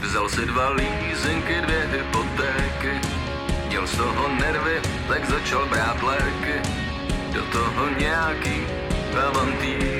Vzal si 2 lízenky, 2 hypotéky, měl z toho nervy, tak začal brát léky. Do toho nějaký avantýry.